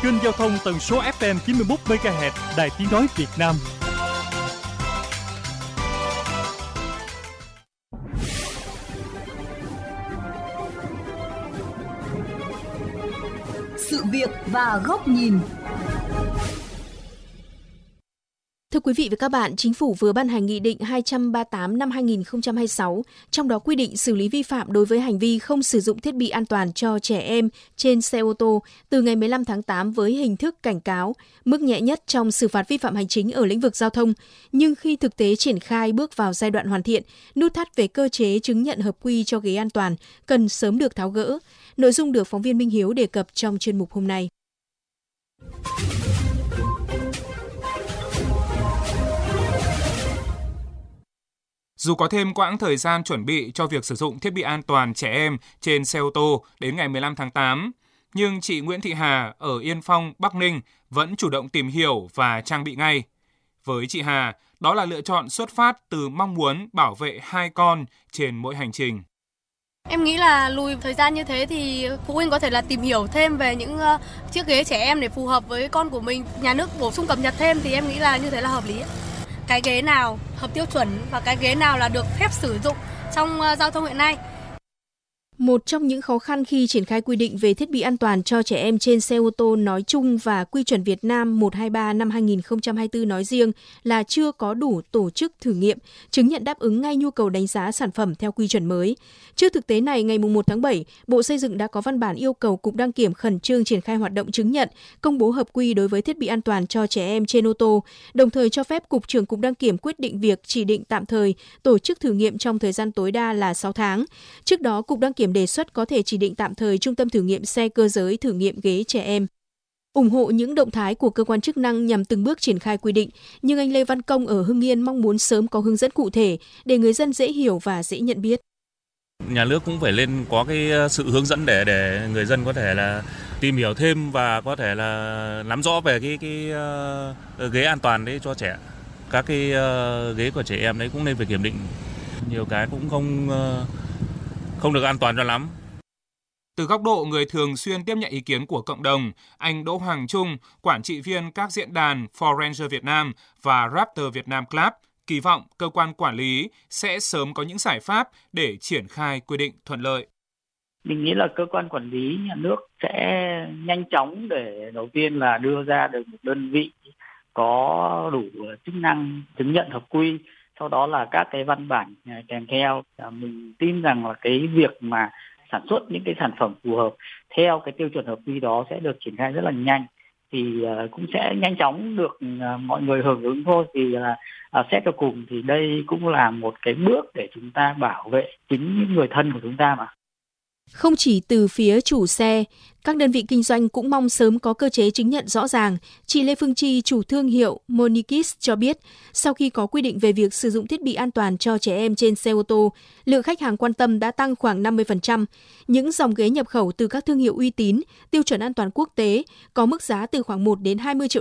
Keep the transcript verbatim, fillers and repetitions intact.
kênh giao thông tần số ép em chín mươi mốt mê ga héc Đài Tiếng nói Việt Nam. Sự việc và góc nhìn. Thưa quý vị và các bạn, Chính phủ vừa ban hành Nghị định hai trăm ba mươi tám năm hai nghìn không trăm hai mươi sáu, trong đó quy định xử lý vi phạm đối với hành vi không sử dụng thiết bị an toàn cho trẻ em trên xe ô tô từ ngày mười lăm tháng tám với hình thức cảnh cáo, mức nhẹ nhất trong xử phạt vi phạm hành chính ở lĩnh vực giao thông. Nhưng khi thực tế triển khai bước vào giai đoạn hoàn thiện, nút thắt về cơ chế chứng nhận hợp quy cho ghế an toàn cần sớm được tháo gỡ. Nội dung được phóng viên Minh Hiếu đề cập trong chuyên mục hôm nay. Dù có thêm quãng thời gian chuẩn bị cho việc sử dụng thiết bị an toàn trẻ em trên xe ô tô đến ngày mười lăm tháng tám, nhưng chị Nguyễn Thị Hà ở Yên Phong, Bắc Ninh vẫn chủ động tìm hiểu và trang bị ngay. Với chị Hà, đó là lựa chọn xuất phát từ mong muốn bảo vệ hai con trên mỗi hành trình. Em nghĩ là lùi thời gian như thế thì phụ huynh có thể là tìm hiểu thêm về những uh, chiếc ghế trẻ em để phù hợp với con của mình. Nhà nước bổ sung cập nhật thêm thì em nghĩ là như thế là hợp lý. Cái ghế nào hợp tiêu chuẩn và cái ghế nào là được phép sử dụng trong uh, giao thông hiện nay. Một trong những khó khăn khi triển khai quy định về thiết bị an toàn cho trẻ em trên xe ô tô nói chung và quy chuẩn Việt Nam một trăm hai mươi ba năm hai nghìn không trăm hai mươi tư nói riêng là chưa có đủ tổ chức thử nghiệm, chứng nhận đáp ứng ngay nhu cầu đánh giá sản phẩm theo quy chuẩn mới. Trước thực tế này, ngày mùng một tháng bảy, Bộ Xây dựng đã có văn bản yêu cầu Cục Đăng kiểm khẩn trương triển khai hoạt động chứng nhận, công bố hợp quy đối với thiết bị an toàn cho trẻ em trên ô tô, đồng thời cho phép Cục trưởng Cục Đăng kiểm quyết định việc chỉ định tạm thời tổ chức thử nghiệm trong thời gian tối đa là sáu tháng. Trước đó, Cục Đăng kiểm đề xuất có thể chỉ định tạm thời trung tâm thử nghiệm xe cơ giới thử nghiệm ghế trẻ em. Ủng hộ những động thái của cơ quan chức năng nhằm từng bước triển khai quy định, nhưng anh Lê Văn Công ở Hưng Yên mong muốn sớm có hướng dẫn cụ thể để người dân dễ hiểu và dễ nhận biết. Nhà nước cũng phải lên có cái sự hướng dẫn để để người dân có thể là tìm hiểu thêm và có thể là nắm rõ về cái cái uh, ghế an toàn đấy cho trẻ. Các cái uh, ghế của trẻ em đấy cũng nên phải kiểm định. Nhiều cái cũng không uh, không được an toàn cho lắm. Từ góc độ người thường xuyên tiếp nhận ý kiến của cộng đồng, anh Đỗ Hoàng Trung, quản trị viên các diễn đàn For Ranger Việt Nam và Raptor Việt Nam Club, kỳ vọng cơ quan quản lý sẽ sớm có những giải pháp để triển khai quy định thuận lợi. Mình nghĩ là cơ quan quản lý nhà nước sẽ nhanh chóng để đầu tiên là đưa ra được một đơn vị có đủ chức năng chứng nhận hợp quy, sau đó là các cái văn bản kèm theo. Mình tin rằng là cái việc mà sản xuất những cái sản phẩm phù hợp theo cái tiêu chuẩn hợp quy đó sẽ được triển khai rất là nhanh, thì cũng sẽ nhanh chóng được mọi người hưởng ứng thôi. Thì là xét cho cùng thì đây cũng là một cái bước để chúng ta bảo vệ chính những người thân của chúng ta mà. Không chỉ từ phía chủ xe, các đơn vị kinh doanh cũng mong sớm có cơ chế chứng nhận rõ ràng. Chị Lê Phương Chi, chủ thương hiệu Monikis cho biết, sau khi có quy định về việc sử dụng thiết bị an toàn cho trẻ em trên xe ô tô, lượng khách hàng quan tâm đã tăng khoảng năm mươi phần trăm. Những dòng ghế nhập khẩu từ các thương hiệu uy tín, tiêu chuẩn an toàn quốc tế, có mức giá từ khoảng một đến hai mươi triệu